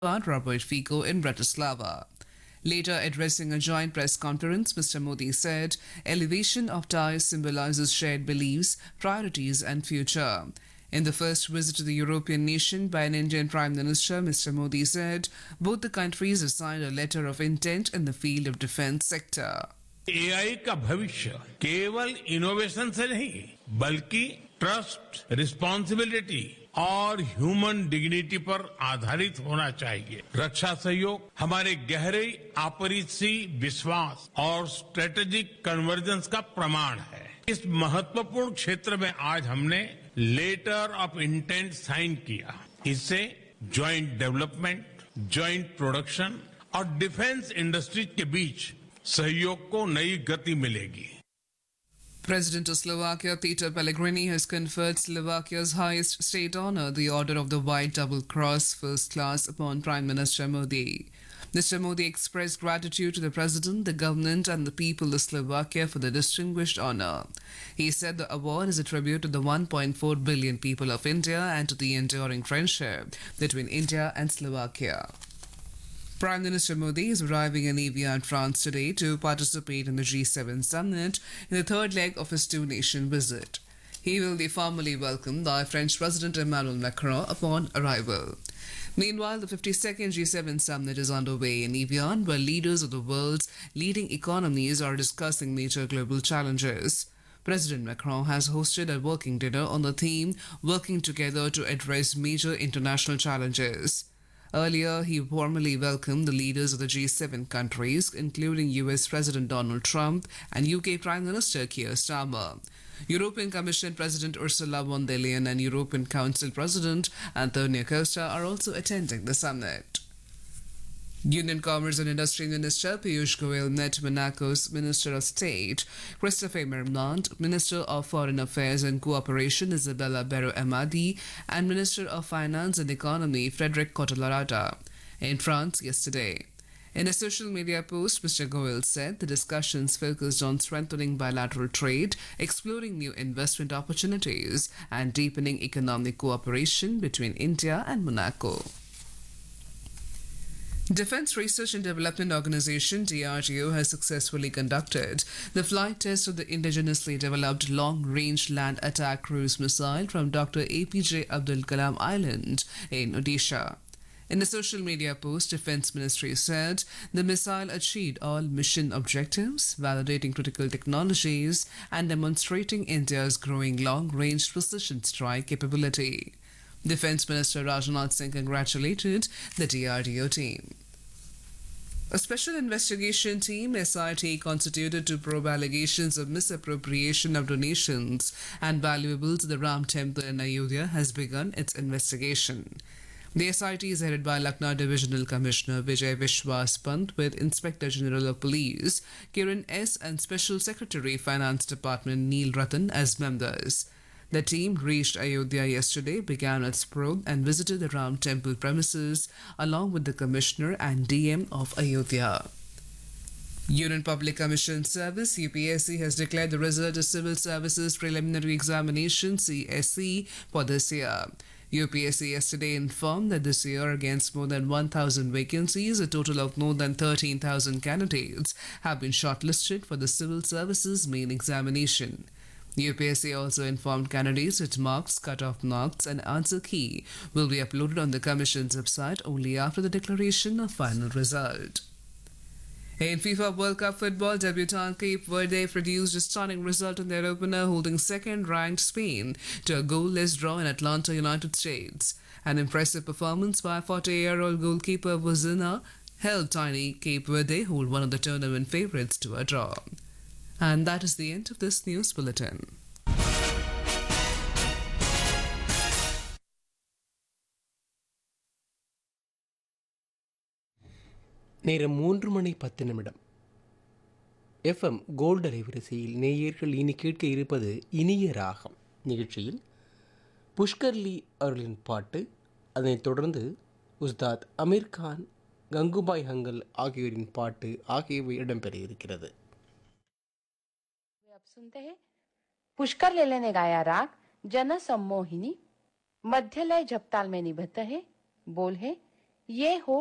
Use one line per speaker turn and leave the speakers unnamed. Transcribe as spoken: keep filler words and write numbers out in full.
Robert Fico in Bratislava. Later addressing a joint press conference, Mister Modi said elevation of ties symbolizes shared beliefs, priorities, and future. In the first visit to the European nation by an Indian Prime Minister, Mister Modi said both the countries have signed a letter of intent in the field of defense sector.
AI का भविष्य केवल innovation से नहीं बल्कि trust, responsibility और human dignity पर आधारित होना चाहिए। रक्षा सहयोग हमारे गहरे आपसी विश्वास और स्ट्रेटेजिक कन्वर्जेंस का प्रमाण है। इस महत्वपूर्ण क्षेत्र में आज हमने लेटर ऑफ इंटेंट साइन किया। इससे ज्वाइंट डेवलपमेंट, ज्वाइंट प्रोडक्शन और डिफेंस इंडस्ट्रीज के बीच सहयोग को नई गति मिलेगी।
President of Slovakia Peter Pellegrini has conferred Slovakia's highest state honor, the Order of the White Double Cross First Class, upon Prime Minister Modi. Mister Modi expressed gratitude to the President, the government and the people of Slovakia for the distinguished honor. He said the award is a tribute to the one point four billion people of India and to the enduring friendship between India and Slovakia. Prime Minister Modi is arriving in Evian, France today to participate in the G seven summit in the third leg of his two-nation visit. He will be formally welcomed by French President Emmanuel Macron upon arrival. Meanwhile, the fifty-second G seven summit is underway in Evian, where leaders of the world's leading economies are discussing major global challenges. President Macron has hosted a working dinner on the theme Working Together to Address Major International Challenges. Earlier, he formally welcomed the leaders of the G seven countries, including U S President Donald Trump and U K Prime Minister Keir Starmer. European Commission President Ursula von der Leyen and European Council President Antonio Costa are also attending the summit. Union Commerce and Industry Minister Piyush Goyal met Monaco's Minister of State Christophe Mermont, Minister of Foreign Affairs and Cooperation Isabella Barro Amadi, and Minister of Finance and Economy Frederic Cottelarada in France yesterday. In a social media post, Mister Goyal said the discussions focused on strengthening bilateral trade, exploring new investment opportunities, and deepening economic cooperation between India and Monaco. Defense Research and Development Organization D R D O has successfully conducted the flight test of the indigenously developed long-range land attack cruise missile from Doctor A P J Abdul Kalam Island in Odisha. In a social media post, Defense Ministry said the missile achieved all mission objectives, validating critical technologies and demonstrating India's growing long-range precision strike capability. Defense Minister Rajnath Singh congratulated the D R D O team. A special investigation team, S I T, constituted to probe allegations of misappropriation of donations and valuables at the Ram Temple in Ayodhya has begun its investigation. The S I T is headed by Lucknow Divisional Commissioner Vijay Vishwas Pant with Inspector General of Police Kiran S. and Special Secretary Finance Department Neil Ratan as members. The team reached Ayodhya yesterday, began its probe and visited the Ram Temple premises along with the Commissioner and D M of Ayodhya. Union Public Commission Service U P S C has declared the result of Civil Services Preliminary Examination C S E for this year. U P S C yesterday informed that this year, against more than one thousand vacancies, a total of more than thirteen thousand candidates have been shortlisted for the Civil Services main examination. U P S C also informed candidates its marks, cut-off marks and answer key will be uploaded on the Commission's website only after the declaration of final result. In FIFA World Cup football, debutant Cape Verde produced a stunning result in their opener, holding second-ranked Spain to a goalless draw in Atlanta, United States. An impressive performance by forty-year-old goalkeeper Vozina helped tiny Cape Verde hold one of the tournament favourites to a draw. And that is the end of this news bulletin.
நேரம் மூன்று மணி பத்து நிமிடம். FM gold அலைவரிசையில் நேயர்கள் இனி கேட்க இருப்பது இனிய ராகம் நிகழ்ச்சியில் புஷ்கர்லி அவர்களின் பாட்டு, அதனைத் தொடர்ந்து உஸ்தாத் அமீர் கான், கங்குபாய் ஹங்கல் ஆகியோரின் பாட்டு ஆகியவை இடம்பெற இருக்கிறது.
अब सुनते हैं पुष्कर लेले ने गाया राग जन सम्मोहिनी, मध्य लय झपताल में निबद्ध है, बोल है ये हो